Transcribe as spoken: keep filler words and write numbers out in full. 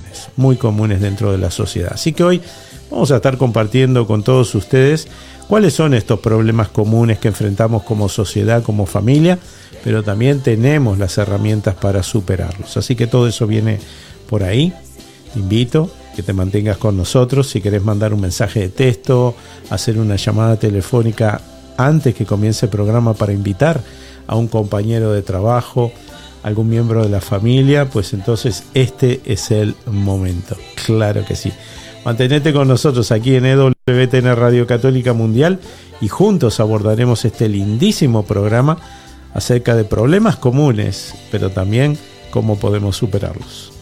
comunes, muy comunes dentro de la sociedad. Así que hoy vamos a estar compartiendo con todos ustedes cuáles son estos problemas comunes que enfrentamos como sociedad, como familia, pero también tenemos las herramientas para superarlos. Así que todo eso viene por ahí. Te invito a que te mantengas con nosotros. Si querés mandar un mensaje de texto, hacer una llamada telefónica antes que comience el programa para invitar a un compañero de trabajo, algún miembro de la familia, pues entonces este es el momento. Claro que sí. Mantenete con nosotros aquí en E W T N Radio Católica Mundial y juntos abordaremos este lindísimo programa acerca de problemas comunes, pero también cómo podemos superarlos.